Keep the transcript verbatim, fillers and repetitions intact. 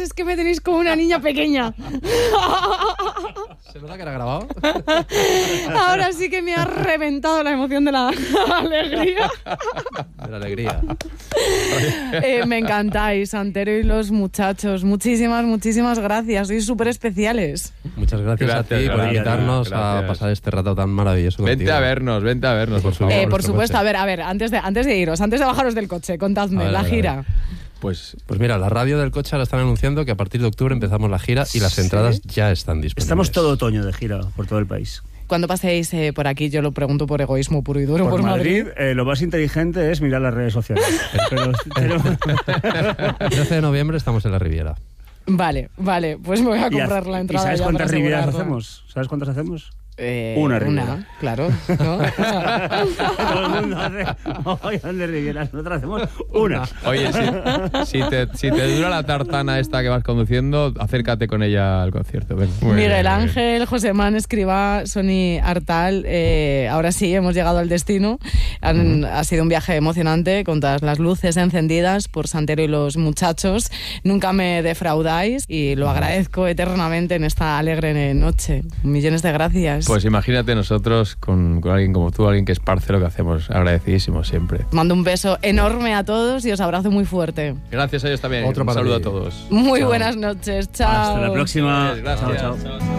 es que me tenéis como una niña pequeña. ¿Se nota que era grabado? Ahora sí que me ha reventado la emoción de la alegría. De la alegría. Eh, me encantáis, Santero y los muchachos. Muchísimas, muchísimas gracias. Sois súper especiales. Muchas gracias, Gracias, a ti por gracias, invitarnos gracias. a pasar este rato tan maravilloso Vente contigo. a vernos, vente a vernos, por favor. Eh, por nuestro supuesto, coche. a ver, a ver, antes de, antes de iros, antes de bajaros del coche, contadme A ver, la a ver, a gira. ver. Pues Pues mira, la radio del coche ahora están anunciando que a partir de octubre empezamos la gira y las ¿Sí? entradas ya están disponibles. Estamos todo otoño de gira por todo el país. Cuando paséis eh, por aquí, yo lo pregunto por egoísmo puro y duro, por, Por Madrid. Madrid, eh, lo más inteligente es mirar las redes sociales. Pero tenemos- El trece de noviembre estamos en la Riviera. Vale, vale, pues me voy a ¿Y comprar haz- la ¿Y entrada. sabes ya cuántas para rivieras asegurarla. hacemos? ¿Sabes cuántas hacemos? Eh, Una riviera. Una, claro. ¿no? Todo el mundo hace mogollón de rivieras. Nosotros hacemos una. oye, si, si, te, si te dura la tartana esta que vas conduciendo, acércate con ella al concierto. Ven. Miguel Ángel, José Man Escribá, Sony Artal, eh, ahora sí, hemos llegado al destino. Han, ha sido un viaje emocionante con todas las luces encendidas por Santero y los muchachos. Nunca me defraudáis y lo agradezco eternamente en esta alegre noche. Millones de gracias. Pues imagínate nosotros con, con alguien como tú, alguien que esparce lo que hacemos. Agradecidísimos siempre. Mando un beso enorme a todos y os abrazo muy fuerte. Gracias a ellos también. Otro Un para saludo ti. a todos. Muy Chao. buenas noches. Chao. Hasta la próxima. Gracias. Chao, chao.